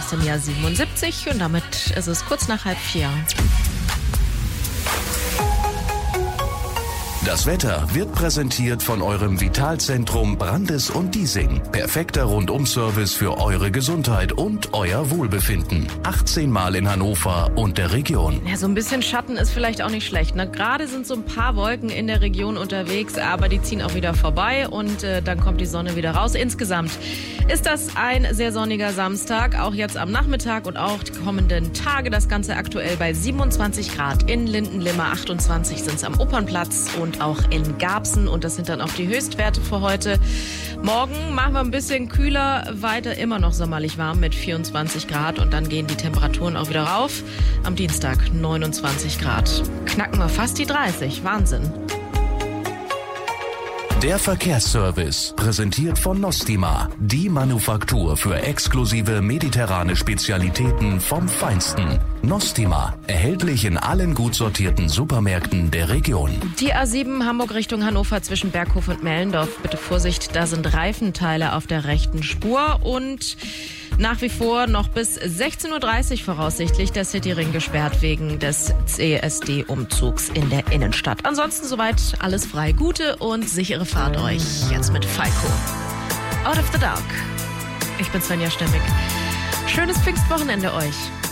aus dem Jahr 77 und damit ist es kurz nach 3:30. Das Wetter wird präsentiert von eurem Vitalzentrum Brandes und Diesing. Perfekter Rundum-Service für eure Gesundheit und euer Wohlbefinden. 18 Mal in Hannover und der Region. Ja, so ein bisschen Schatten ist vielleicht auch nicht schlecht. Ne? Gerade sind so ein paar Wolken in der Region unterwegs, aber die ziehen auch wieder vorbei und dann kommt die Sonne wieder raus. Insgesamt ist das ein sehr sonniger Samstag, auch jetzt am Nachmittag und auch die kommenden Tage. Das Ganze aktuell bei 27 Grad in Lindenlimmer, 28 sind es am Opernplatz und auch in Garbsen. Und das sind dann auch die Höchstwerte für heute. Morgen machen wir ein bisschen kühler, weiter immer noch sommerlich warm mit 24 Grad. Und dann gehen die Temperaturen auch wieder rauf. Am Dienstag 29 Grad. Knacken wir fast die 30. Wahnsinn. Der Verkehrsservice, präsentiert von Nostima, die Manufaktur für exklusive mediterrane Spezialitäten vom Feinsten. Nostima, erhältlich in allen gut sortierten Supermärkten der Region. Die A7 Hamburg Richtung Hannover zwischen Berghof und Mellendorf. Bitte Vorsicht, da sind Reifenteile auf der rechten Spur und nach wie vor noch bis 16:30 Uhr voraussichtlich der Cityring gesperrt wegen des CSD-Umzugs in der Innenstadt. Ansonsten soweit alles frei. Gute und sichere Fahrt euch. Jetzt mit Falco. Out of the Dark. Ich bin Svenja Stemmig. Schönes Pfingstwochenende euch.